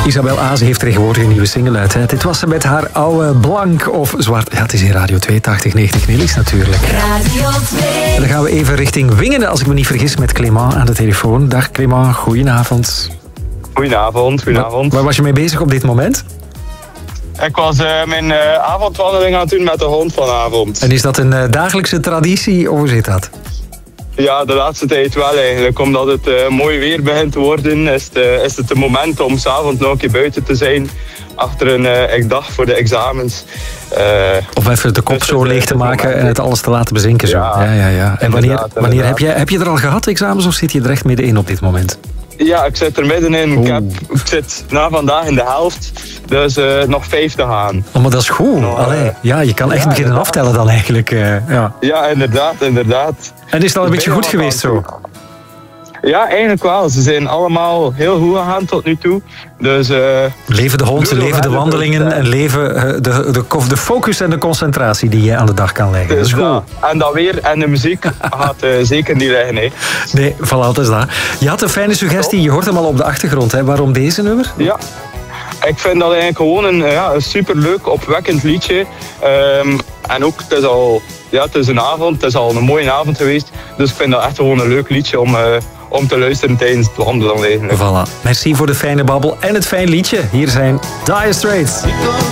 Isabel Aze heeft tegenwoordig een nieuwe single uit. Hè. Dit was ze met haar oude blank of zwart. Ja, het is in Radio 2, 80-90 Nillies natuurlijk. Radio 2. En dan gaan we even richting Wingenen, als ik me niet vergis, met Clément aan de telefoon. Dag Clément, goedenavond. Goedenavond. Waar was je mee bezig op dit moment? Ik was mijn avondwandeling aan het doen met de hond vanavond. En is dat een dagelijkse traditie, of hoe zit dat? Ja, de laatste tijd wel eigenlijk. Omdat het mooi weer begint te worden, is het een moment om 's avonds nog een keer buiten te zijn. Achter een dag voor de examens. Of even de kop zo leeg te maken en het alles te laten bezinken. Zo. Ja. En wanneer heb je er al gehad, examens, of zit je er echt middenin op dit moment? Ja, ik zit er middenin. Ik zit na vandaag in de helft. Dus nog 5 te gaan. Oh, maar dat is goed. Ja, je kan echt beginnen aftellen dan eigenlijk. Ja, inderdaad. En is het al een beetje goed geweest zo? Ja, eigenlijk wel. Ze zijn allemaal heel goed gegaan tot nu toe. Dus, leven de hond, leven de wandelingen en leven de focus en de concentratie die je aan de dag kan leggen. Dat is goed. Ja. En dat weer en de muziek gaat zeker niet liggen. Hè. Nee, voilà, dat is dat. Je had een fijne suggestie, je hoort hem al op de achtergrond. Hè. Waarom deze nummer? Ja. Ik vind dat eigenlijk gewoon een superleuk, opwekkend liedje. En ook, het is een avond, het is al een mooie avond geweest. Dus ik vind dat echt gewoon een leuk liedje om te luisteren tijdens het wandelen eigenlijk. Voilà. Merci voor de fijne babbel en het fijn liedje. Hier zijn Dire Straits.